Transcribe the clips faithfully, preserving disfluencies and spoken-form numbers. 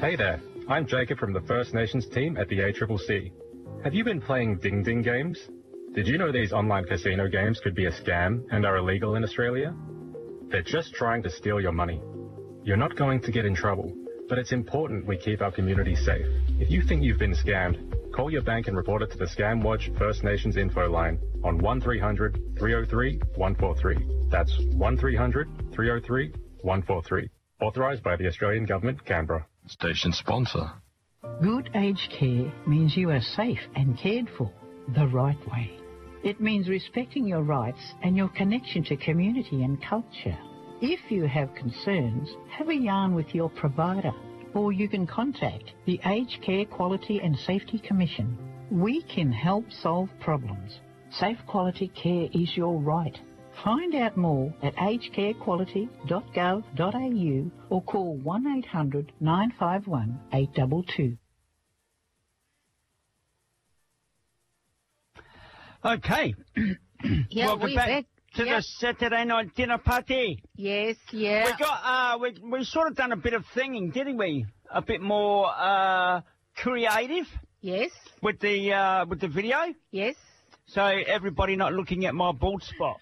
Hey there, I'm Jacob from the First Nations team at the A C C C. Have you been playing Ding Ding games? Did you know these online casino games could be a scam and are illegal in Australia? They're just trying to steal your money. You're not going to get in trouble, but it's important we keep our community safe. If you think you've been scammed, call your bank and report it to the ScamWatch First Nations info line on one three hundred, three oh three, one four three. That's one three hundred, three oh three, one four three. Authorised by the Australian Government, Canberra. Station sponsor. Good aged care means you are safe and cared for the right way. It means respecting your rights and your connection to community and culture. If you have concerns, have a yarn with your provider, or you can contact the Aged Care Quality and Safety Commission. We can help solve problems. Safe quality care is your right. Find out more at aged care quality dot gov dot a u or call one eight hundred, nine five one, eight two two. Okay. Yeah, Welcome we're back, back. to Yeah. the Saturday night dinner party. Yes, yeah. We got uh we we sort of done a bit of thinging, didn't we? A bit more uh creative Yes, with the uh with the video. yes. So everybody not looking at my bald spot.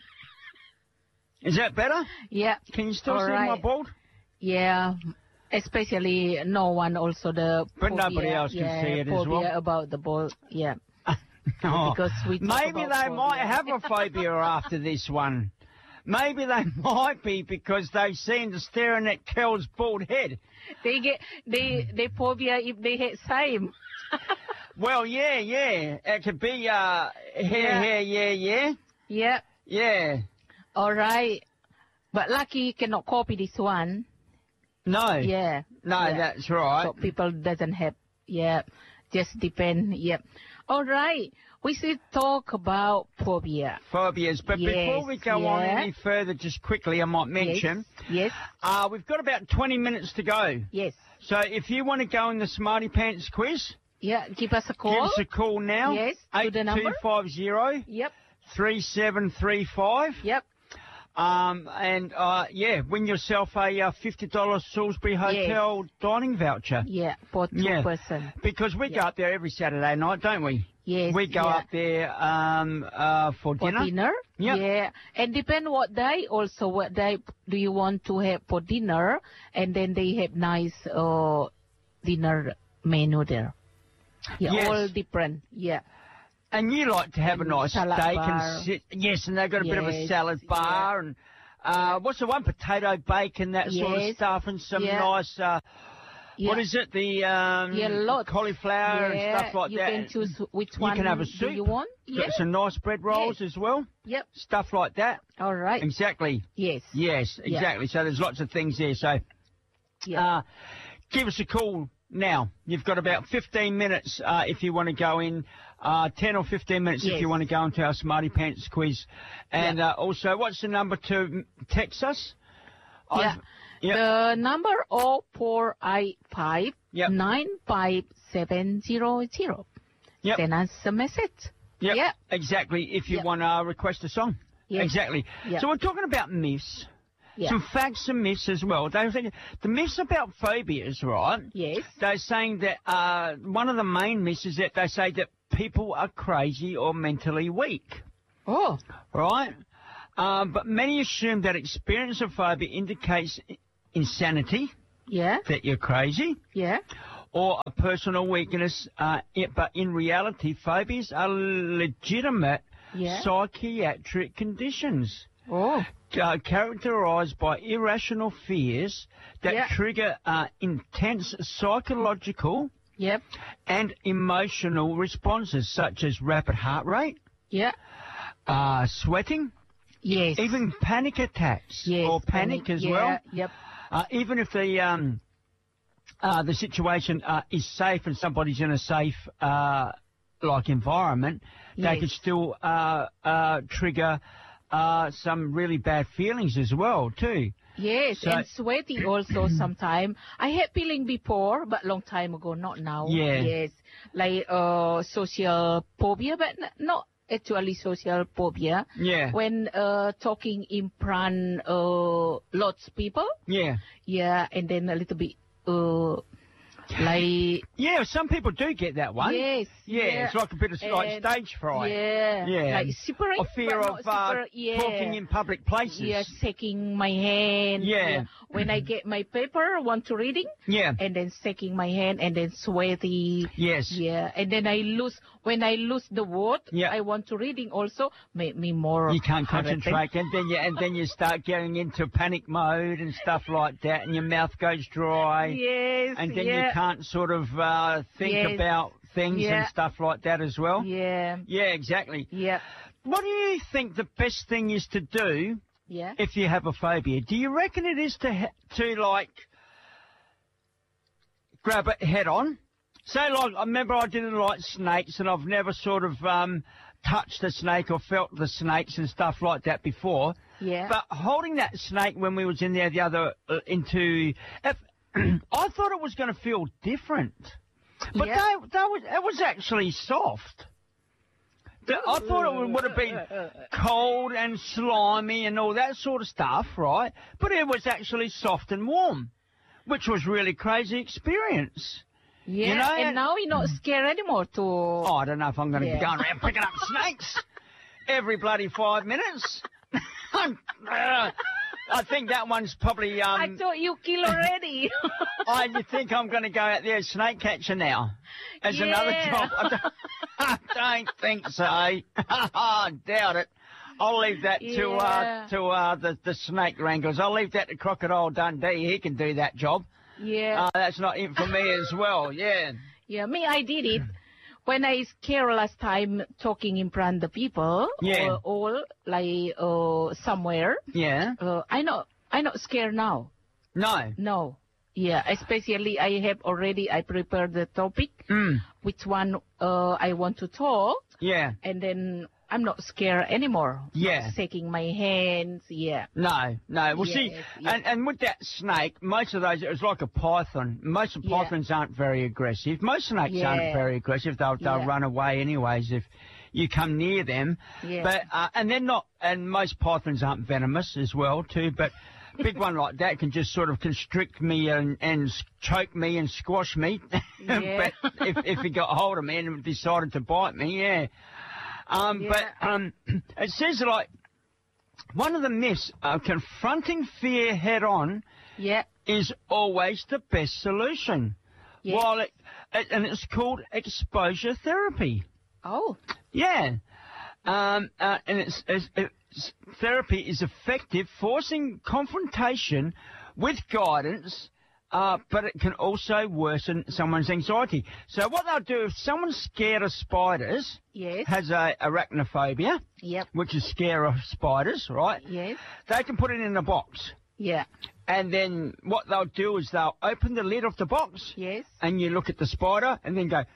Is that better? Yeah, Can you still All see my right. bald? yeah. Especially no one also the But phobia, nobody else can yeah, see it as phobia well. about the ball. Yeah. Oh, Because we talk maybe about they might phobia. have a phobia after this one. Maybe they might be because they've seen the staring at Kel's bald head. They get they they phobia if they hit same. Well, yeah, yeah. It could be uh, hair, Yeah. hair, yeah, yeah. Yeah. Yeah. All right. But lucky you cannot copy this one. No. Yeah. No, yeah. that's right. So people doesn't have. Yeah. Just depend. Yeah. All right. We should talk about phobia. Phobias. But Yes, before we go on yeah. any further, just quickly, I might mention, Yes. uh, we've got about twenty minutes to go. Yes. So if you want to go in the Smarty Pants quiz, Yeah. Give us a call. give us a call now. Yes, to the number. eight two five zero, Yep. three seven three five. Yep. Um, and, uh, yeah, win yourself a uh, fifty dollars Salisbury Hotel dining voucher. Yeah. For two Yeah. person. Because we go Yeah. up there every Saturday night, don't we? Yes. We go yeah. up there um, uh, for For dinner. dinner? Yep. Yeah. And depend what day also, what day do you want to have for dinner, and then they have nice uh, dinner menu there. Yeah, Yes. all different. Yeah. And you like to have a And nice steak salad bar. and sit. Yes, and they've got a bit of a Yes, salad bar and uh, what's the one? Potato bacon, that sort of Yes. stuff, and some Yeah. nice. Uh, Yeah. What is it? The um, Yeah, lots. cauliflower yeah. and stuff like you that. can choose which You one can have a do soup. you want. Got Yeah. some nice bread rolls as well. Yep. Stuff like that. All right. Exactly. Yes. Yes, Yeah. exactly. So there's lots of things there. So Yeah. uh, give us a call now. You've got about fifteen minutes uh, if you want to go in. Uh, ten or fifteen minutes if Yes. you want to go into our Smarty Pants quiz. And Yeah. uh, also, what's the number to m- text us? Yeah. I've- Yep. The number oh four eight five Yep. nine five seven zero zero. Yep. Send us a message. Yep, Yeah. exactly. If you Yep. want to request a song. Yes. Exactly. Yep. So we're talking about myths. Yeah. Some facts and myths as well. They were saying, the myths about phobias, right? Yes. They're saying that uh, one of the main myths is that they say that people are crazy or mentally weak, Oh. right? Um, but many assume that experience of phobia indicates i- insanity, Yeah. that you're crazy, Yeah. or a personal weakness. Uh, it, but in reality, phobias are legitimate Yeah. psychiatric conditions. Oh. Uh, characterized by irrational fears that Yeah. trigger uh, intense psychological Yep. and emotional responses such as rapid heart rate, Yeah. uh, sweating, Yes. even panic attacks yes. or panic, as yeah. well. Yep. Uh, even if the um, uh, the situation uh, is safe and somebody's in a safe uh, like environment, they Yes. could still uh, uh, trigger uh, some really bad feelings as well too. Yes, So- and sweating also sometime. I had feeling before, but long time ago, not now. Yeah. Yes, like uh, social phobia, but n- not actually social phobia. Yeah. When uh, talking in front uh, lots people. Yeah. Yeah, and then a little bit uh, Like, Yeah, some people do get that one. yes. Yeah, yeah. it's like a bit of like And- stage fright. Yeah. Yeah. Like super, Or fear but of not uh, super, yeah. talking in public places. Yeah, shaking my hand. Yeah. When I get my paper, want to reading, Yeah. and then shaking my hand, and then sweaty. Yes. Yeah, and then I lose, when I lose the word, Yeah. I want to reading also, make me more. You can't hurting. concentrate, and then you and then you start getting into panic mode and stuff like that, and your mouth goes dry, Yes. and then yeah. you can't sort of uh, think Yes. about things Yeah. and stuff like that as well. Yeah. Yeah, exactly. Yeah. What do you think the best thing is to do Yeah. if you have a phobia? Do you reckon it is to ha- to like grab it head on? Say, like, I remember I didn't like snakes, and I've never sort of um, touched a snake or felt the snakes and stuff like that before. Yeah. But holding that snake when we was in there the other uh, into, if, I thought it was going to feel different, but Yeah. that that was it was actually soft. The- I thought it would, would have been cold and slimy and all that sort of stuff, right? But it was actually soft and warm, which was really crazy experience. Yeah. You know, and and- now you're not scared anymore to. Oh, I don't know if I'm going to Yeah. be going around picking up snakes every bloody five minutes. I'm, uh, I think that one's probably. Um, I thought you kill already. I you think I'm going to go out there as snake catcher now as another Yeah. job? I don't, I don't think so. I doubt it. I'll leave that to Yeah. uh, to uh, the the snake wranglers. I'll leave that to Crocodile Dundee. He can do that job. yeah. Uh, that's not in for me as well. Yeah. Yeah, me, I did it. When I scared last time talking in front of the people, Yeah. or, or like uh, somewhere, Yeah. uh, I not, I not scared now. No. No. Yeah, especially I have already, I prepared the topic, Mm. which one uh, I want to talk, Yeah. and then I'm not scared anymore. Yeah. Not shaking my hands, yeah. No, no. Well, see, Yes, yes. and, and with that snake, most of those, it was like a python. Most of Yeah. pythons aren't very aggressive. Most snakes Yeah. aren't very aggressive. They'll, they'll Yeah. run away anyways if you come near them. Yeah. But, uh, and they're not, and most pythons aren't venomous as well, too, but big one like that can just sort of constrict me and, and s- choke me and squash me. Yeah. But if, if he got hold of me and decided to bite me, yeah. Um, Yeah. But um, it says like one of the myths of confronting fear head on Yeah. is always the best solution. Yeah. While it, it and it's called exposure therapy. Oh. Yeah. Um, uh, and it's, it's, it's therapy is effective, forcing confrontation with guidance. Uh, but it can also worsen someone's anxiety. So what they'll do if someone's scared of spiders, Yes. has a arachnophobia, Yep. which is scare of spiders, right? Yes. They can put it in a box. Yeah. And then what they'll do is they'll open the lid of the box Yes. and you look at the spider and then go,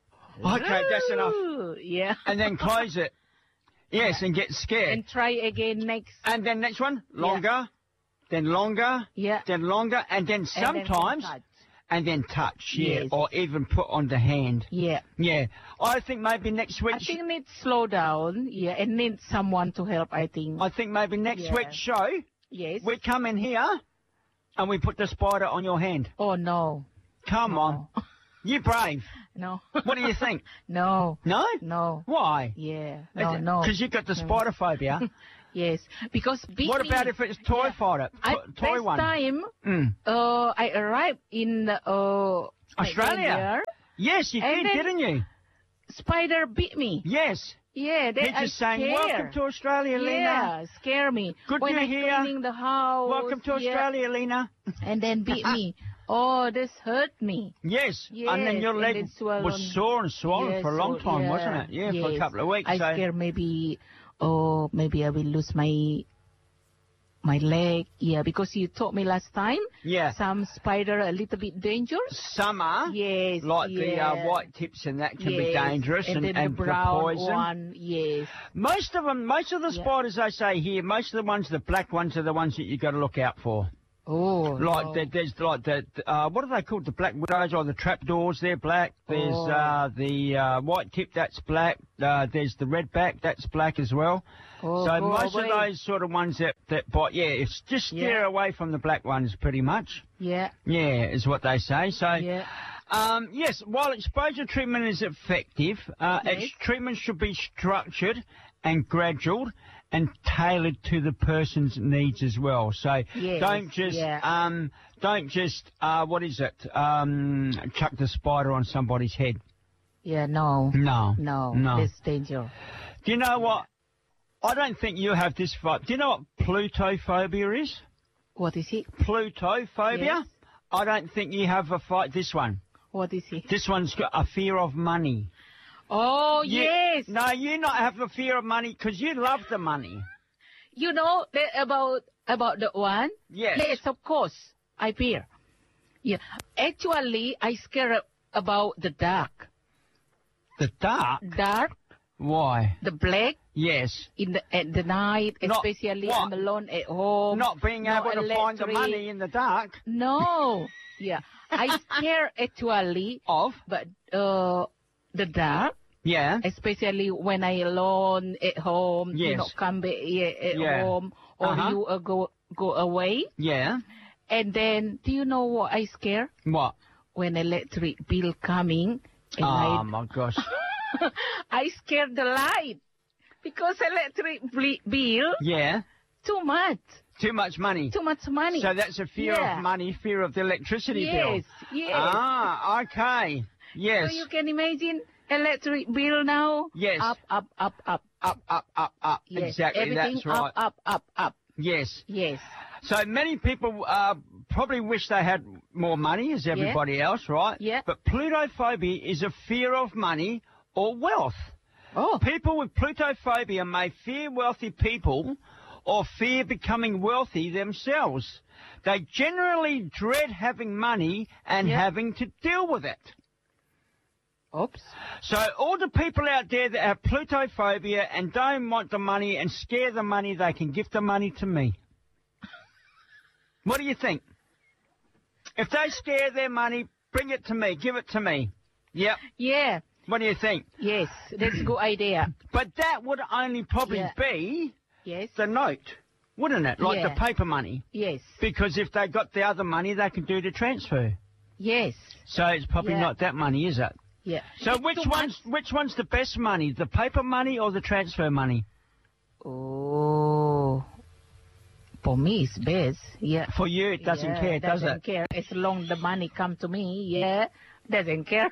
okay, that's enough. Ooh, yeah. And then close it. Yes, and get scared. And try again next. And then next one, longer, then longer, Yeah. then longer, and then And then sometimes, touch. and then touch, yeah, Yes. or even put on the hand. Yeah. Yeah. I think maybe next week, I think need slow down. Yeah, and need someone to help. I think. I think maybe next Yeah. week's show, Yes. we come in here and we put the spider on your hand. Oh no. Come on. You brave. No. What do you think? No. No? No. Why? Yeah. No. No. Because you've got the spider phobia. Yes. Because beat What me- about if it's toy Yeah. fighter? I, To- toy last one. time, Mm. uh, I arrived in uh, Australia? India, Yes, you And did, then- didn't you? Spider beat me. Yes. Yeah, they He's just saying, scared. welcome to Australia, Lena. Yeah, scare me. Good when you're I here. cleaning the house. Welcome to yeah, Australia, Lena. And then beat me. Oh, this hurt me. Yes. And then Yes, your and leg then swollen. was sore and swollen Yes, for a long so- time, yeah, wasn't it? Yeah, for a yes. couple of weeks. I so. scared maybe, oh, maybe I will lose my my leg. Yeah, because you told me last time. Yeah. Some spider a little bit dangerous. Summer, Yes. like the uh, yeah. white tips and that can be Yes, dangerous and, and, then and the for brown poison. one. Yes. Most of them, most of the Yeah. spiders they say here, most of the ones, the black ones are the ones that you got to look out for. Oh. Like no. the, there's like the uh, what are they called? The black widows or the trapdoors? They're black. There's Oh. uh, the uh, white tip. That's black. Uh, there's the redback. That's black as well. Oh, so go most away. of those sort of ones that that bite, yeah, it's just steer Yeah. away from the black ones, pretty much. Yeah. Yeah, is what they say. So, Yeah. Um, yes, while exposure treatment is effective, uh, Yes. its treatment should be structured and gradual and tailored to the person's needs as well. So Yes, don't just, yeah. um, don't just, uh, what is it, um, chuck the spider on somebody's head. Yeah, no. No. No. No. That's danger. Do you know what? I don't think you have this fight. Do you know what plutophobia is? What is it? Plutophobia? Yes. I don't think you have a fight. This one. What is it? This one's got a fear of money. Oh, You- yes. No, you not have a fear of money because you love the money. You know that about about the one? Yes. Yes, of course. I fear. Yeah. Actually, I scare about the dark. The dark? Dark, Why? the black Yes. in the at the night, Not- especially what? I'm alone at home. Not being no able to find the electric. money in the dark. No. Yeah. I scare actually, Of? but uh, the dark, Yeah. especially when I alone at home, you Yes. know, come back here at Yeah. home, or Uh-huh. you uh, go go away. Yeah. And then, do you know what I scare? What? When electric bill coming, and Oh, my gosh. I, I scare the light because electric bli- bill Yeah. too much, Too much money. too much money. So that's a fear Yeah. of money, fear of the electricity bill. Yes, yes. Ah, okay. Yes. So you can imagine electric bill now. Yes. Up, up, up, up. Up, up, up, up. Yes. Exactly, Everything that's right. up, up, up, up. Yes. Yes. So many people uh, probably wish they had more money, as everybody else, right? Yeah. But plutophobia is a fear of money or wealth. Oh. People with plutophobia may fear wealthy people or fear becoming wealthy themselves. They generally dread having money and Yeah. having to deal with it. Oops. So all the people out there that have plutophobia and don't want the money and scare the money, they can give the money to me. What do you think? If they scare their money, bring it to me. Give it to me. Yep. Yeah. What do you think? Yes. That's a good idea. But that would only probably Yeah. be Yes. the note, wouldn't it? Like Yeah. the paper money. Yes. Because if they got the other money, they can do the transfer. Yes. So it's probably Yeah. not that money, is it? Yeah. So It's which too one's which one's the best money? The paper money or the transfer money? much. Oh. For me, it's best. Yeah. For you, it doesn't Yeah, care, does doesn't it? care. As long the money come to me, yeah. Doesn't care.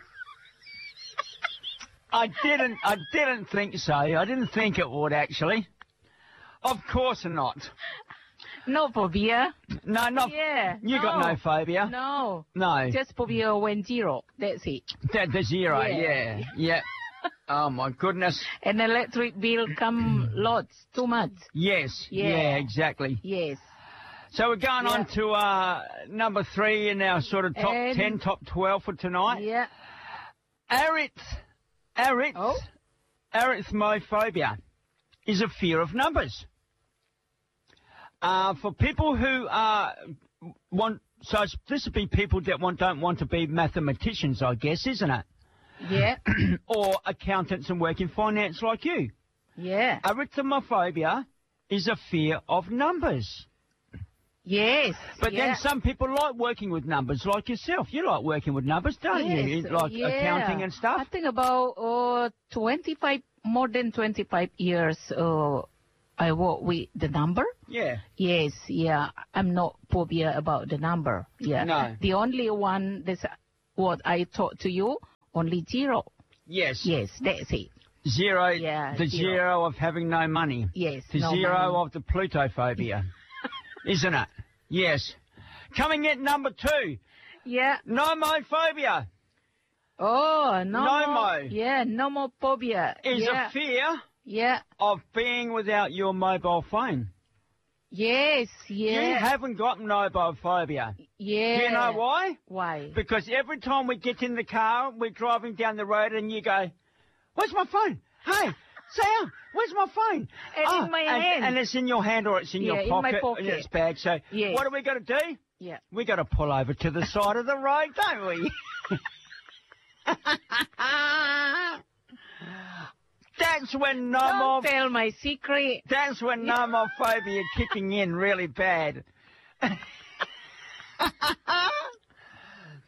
I didn't. I didn't think so. I didn't think it would actually. Of course not. No phobia. No, not. Yeah. You got no phobia. No. No. Just phobia when zero. That's it. The, the zero. Yeah. Yeah. Yeah. Oh my goodness. And electric bill come lots. Too much. Yes. Yeah. Yeah. Exactly. Yes. So we're going on Yeah. to uh, number three in our sort of top And- ten, top twelve for tonight. Yeah. Arith, arith, Oh. arithmophobia is a fear of numbers. Uh, for people who uh, want, so it's- this would be people that want, don't want to be mathematicians, I guess, isn't it? Yeah. Or accountants and work in finance like you. Yeah. Arithmophobia is a fear of numbers. Yes. But yeah. then some people like working with numbers, like yourself. You like working with numbers, don't you? Yes, You Like yeah. accounting and stuff. I think about uh, twenty-five, more than twenty-five years uh, I work with the number. Yeah. Yes, yeah. I'm not phobia about the number. Yeah. No. The only one that's what I taught to you, only zero. Yes. Yes, that's it. Zero, Yeah, the zero. zero of having no money. Yes. The no zero money. of the plutophobia. Isn't it? Yes. Coming in number two, Yeah. nomophobia Oh, no. Nomo. More, yeah, no more phobia. is yeah. a fear Yeah. of being without your mobile phone. Yes, You yeah. haven't got mobile phobia. yeah. Do you know why? Why? Because every time we get in the car, we're driving down the road and you go, where's my phone? Hey, Sam, where's my phone? And in my and, hand. And it's in your hand or it's in Yeah, your in my pocket, pocket. in its bag. So Yes. what are we going to do? Yeah. We got to pull over to the side of the road, don't we? That's when no Don't more. tell my secret. That's when nomophobia kicking in really bad.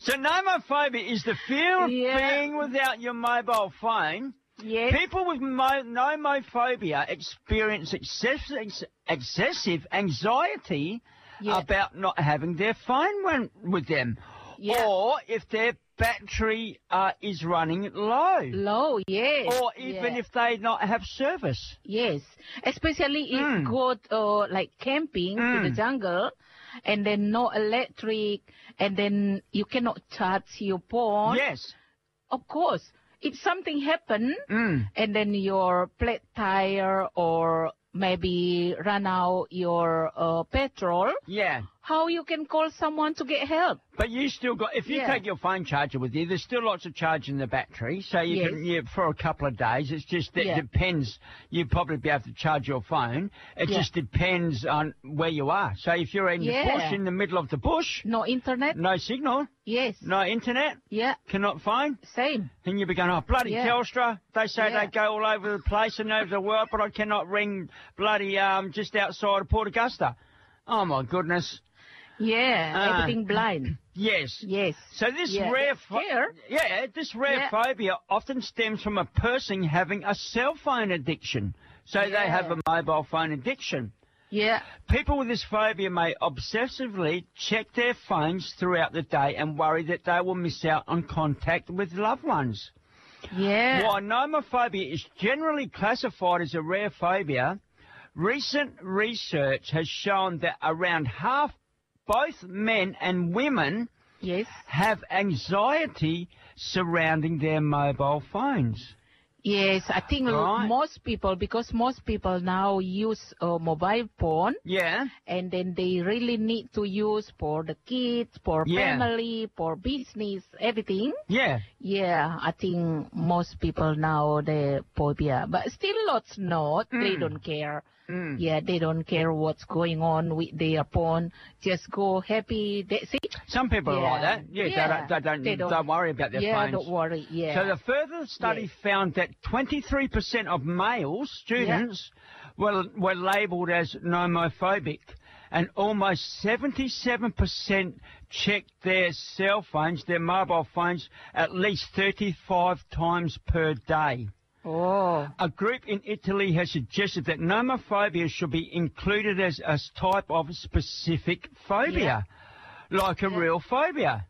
So nomophobia is the fear of Yeah. being without your mobile phone. Yes. People with mo- nomophobia experience excessive, ex- excessive anxiety Yeah. about not having their phone when, with them. Yeah. Or if their battery uh, is running low. Low, yes. Or even yeah. if they not have service. Yes, especially if Mm. go uh, like camping to the Mm. jungle, and then no electric, and then you cannot charge your phone. Yes. Of course, if something happen, Mm. and then your flat tire or maybe run out your uh, petrol, Yeah. how you can call someone to get help? But you still got, if you Yeah. take your phone charger with you, there's still lots of charge in the battery. So you Yes. can, yeah, for a couple of days, it's just, that Yeah. depends. You'd probably be able to charge your phone. It Yeah. just depends on where you are. So if you're in Yeah. the bush, in the middle of the bush, No internet? no signal, Yes. no internet, Yeah. cannot phone, Same. and you'll be going, oh, bloody Yeah. Telstra. They say Yeah. they go all over the place and over the world, but I cannot ring bloody, um, just outside of Port Augusta. Oh, my goodness. Yeah. Ah. Everything blind. Yes. Yes. So this Yeah, rare, that's pho- scare. yeah, this rare Yeah. phobia often stems from a person having a cell phone addiction. So they Yeah. have a mobile phone addiction. Yeah. People with this phobia may obsessively check their phones throughout the day and worry that they will miss out on contact with loved ones. Yeah. While nomophobia is generally classified as a rare phobia, recent research has shown that around half both men and women Yes. have anxiety surrounding their mobile phones. Yes, I think Right. most people, because most people now use a mobile phone, Yeah, and then they really need to use for the kids, for Yeah. family, for business, everything. yeah. Yeah, I think most people now they phobia, but still lots not. They Mm. don't care. Mm. Yeah, they don't care what's going on with their phone. Just go happy. That's it. Some people are like Yeah. that. Yeah, Yeah. They, don't, they, don't, They don't, don't- worry about their yeah, phones. don't worry. Yeah. So the further study Yes. found that twenty-three percent of male students were, were labelled as nomophobic, and almost seventy-seven percent checked their cell phones, their mobile phones, at least thirty-five times per day. Oh. A group in Italy has suggested that nomophobia should be included as a type of specific phobia, like a Yeah. real phobia.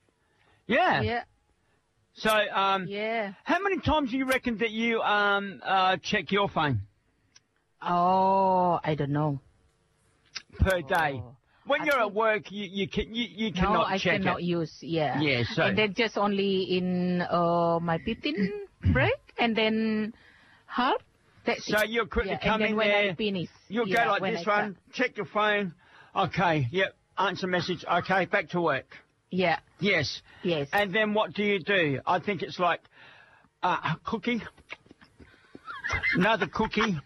Yeah. Yeah. So, um, Yeah. how many times do you reckon that you um uh check your phone Oh, I don't know. per day? Oh. When I you're at think- work, you you can you, you No, cannot I check cannot it. use. Yeah. Yeah, so- And then just only in uh, my fifteen break, and then half. That's So it. you're quick Yeah, to come and then in when there. I finish, You'll yeah, go like when this I start. one. Check your phone. Okay. Yep. Answer message. Okay. Back to work. Yeah. Yes. Yes. And then what do you do? I think it's like uh, a cookie, another cookie,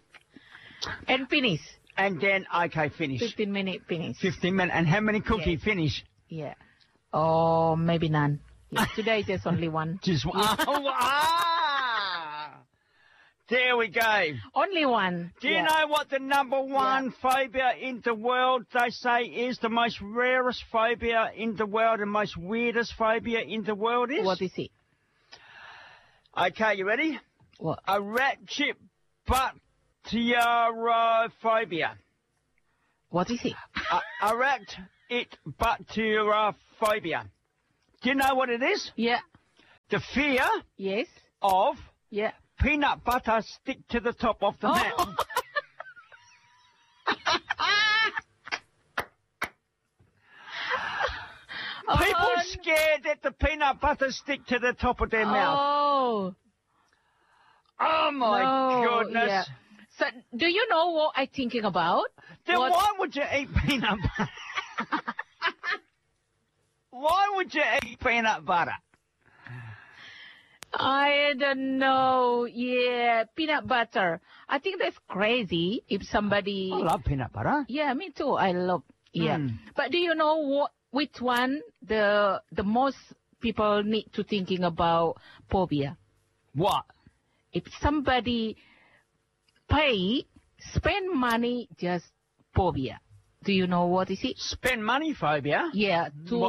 And finish. and then, okay, finish. Fifteen minute finish. fifteen minutes. And how many cookie Yes. finish? Yeah. Oh, maybe none. Yeah. Today just only one. Just one. Oh, ah! There we go. Only one. Do you Yeah. know what the number one phobia in the world, they say, is the most rarest phobia in the world and most weirdest phobia in the world is? What is it? Okay, you ready? What? A rat chip bacteriophobia. What is it? A, a rat it bacteriophobia. Do you know what it is? Yeah. The fear Yes. of Yeah. peanut butter stick to the top of the mouth. Oh. People Oh, scared that the peanut butter stick to the top of their mouth. Oh. Oh my No, goodness. yeah. So, do you know what I'm thinking about? Then What- why would you eat peanut butter? Why would you eat peanut butter? I don't know. Yeah, peanut butter. I think that's crazy if somebody. I love peanut butter. Yeah, me too. I love. Yeah. Mm. But do you know what? Which one the the most people need to thinking about phobia? What? If somebody pay, spend money, just phobia. Do you know what is it? Spend money phobia? Yeah, to What?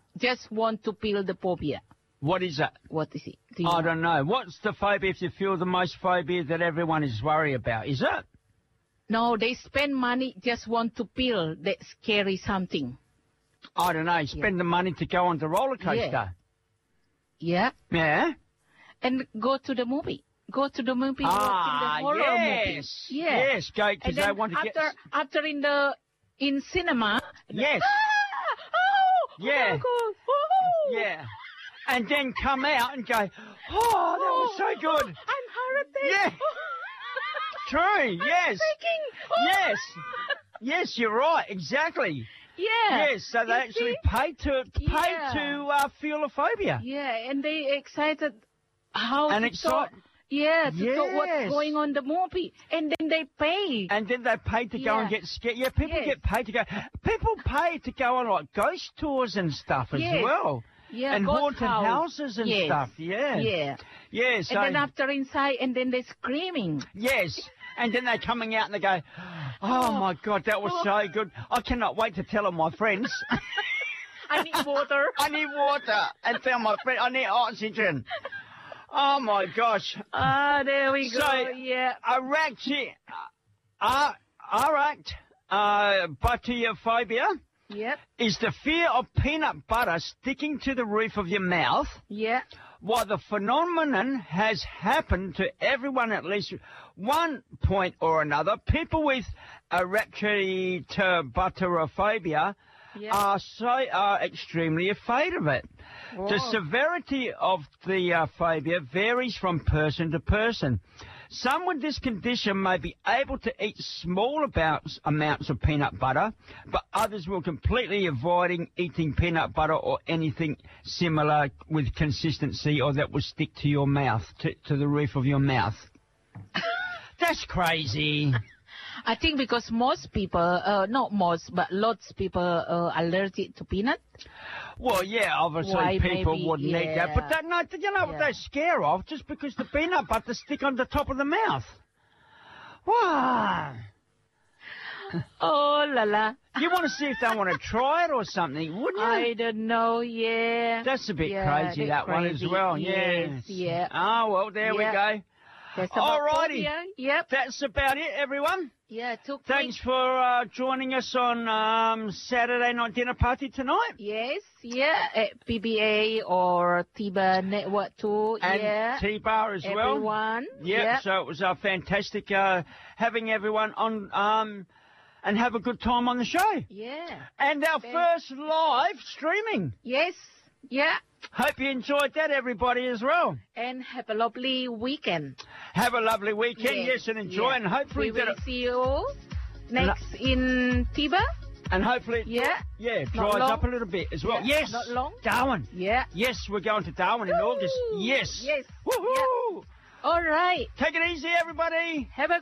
just want to feel the phobia. What is that? What is it? Do you I know? don't know. What's the phobia if you feel the most phobia that everyone is worried about? Is it? No, they spend money just want to feel that scary something. I don't know. Spend Yeah. the money to go on the roller coaster. Yeah. Yeah. And go to the movie. Go to the movie Ah, watching the horror yes. movies. Yeah. Yes, go because And they then want to after, get. after in the in cinema. Yes. Ah! Oh! Yeah. Oh my God. Oh! Yeah. And then come out and go, oh, that was so good. I'm hurting. Yeah. True, yes. I'm shaking. Oh. Yes. Yes, you're right, exactly. Yeah. Yes, so they You actually see? pay to pay Yeah. to uh, feel a phobia. Yeah, and they excited how And to excite- talk. Yeah, to talk what's Yes. going on the movie, and then they pay. And then they pay to go Yeah. and get scared. Yeah, people Yes. get paid to go. People pay to go on like ghost tours and stuff as Yes. well. Yeah, and ghost haunted house. houses and Yes. stuff. Yeah. Yeah. Yeah, so, And then after inside, and then they're screaming. yes. And then they're coming out and they go, oh my God, that was so good. I cannot wait to tell all my friends. I need water. I need water. And tell my friend, I need oxygen. Oh my gosh. Ah, there we go. So, yeah. Arachne, uh, aract, uh, butterphobia Yep. is the fear of peanut butter sticking to the roof of your mouth. Yeah. While the phenomenon has happened to everyone at least one point or another, people with arachnophobia Yeah. are so are extremely afraid of it. The Whoa. severity of the uh, phobia varies from person to person. Some with this condition may be able to eat small amounts, amounts of peanut butter, but others will completely avoiding eating peanut butter or anything similar with consistency or that will stick to your mouth, to, to the roof of your mouth. That's crazy. I think because most people, uh, not most, but lots of people uh, allergic to peanut. Well, yeah, obviously Why, people maybe, wouldn't eat that. But yeah. that, no, you know what Yeah. they're scared of? Just because the peanut butter stick on the top of the mouth. Wow. Oh, la la. You want to see if they want to try it or something, wouldn't you? I don't know, yeah. That's a bit Yeah, crazy, they're that one as crazy. well. Yes, Yes. yeah. Oh, well, there we Yeah. go. That's about Alrighty. phobia. Yep. That's about it, everyone. Yeah, took Thanks for uh, joining us on um, Saturday night dinner party tonight. Yes, yeah, at P B A or Tiba Network too. And yeah. T-Bar as well. Everyone. Yeah, Yeah. so it was uh, fantastic uh, having everyone on um, and have a good time on the show. Yeah. And our Thank- first live streaming. Yes. Yeah. Hope you enjoyed that, everybody, as well. And have a lovely weekend. Have a lovely weekend, yes, Yes, and enjoy, yeah. and hopefully We that will it, see you next in Tiba. and hopefully it, Yeah. yeah, Not dries long. up a little bit as well. Yeah, Yes, not long. Darwin. Yeah. Yes, we're going to Darwin in August. Woo! Yes. Yes. Woohoo! All right. Take it easy, everybody. Have a